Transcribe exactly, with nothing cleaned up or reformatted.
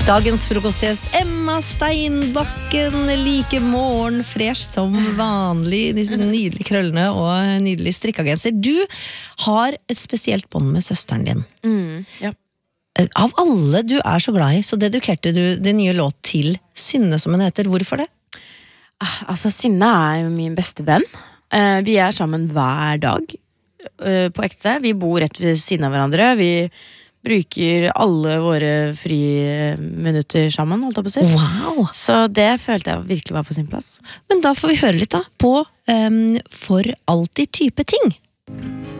Dagens frokostgjest Emma Steinbakken, like morgenfresh som vanlig, disse nydelige krøllene og nydelig strikkagenser. Du har et spesielt bånd med søsteren din. Mm, ja. Av alle du er så glad i, så dedikerte du din nye låt til Synne, som hun heter. Hvorfor det? Altså, Synne er jo min beste venn. Eh, vi er sammen hver dag eh, på ekte. Vi bor rett ved siden av hverandre. Vi bruker alle våre friminutter sammen, holdt jeg på å si. Wow! Så det følte jeg virkelig var på sin plass. Men da får vi høre litt da på um, For alltid type ting.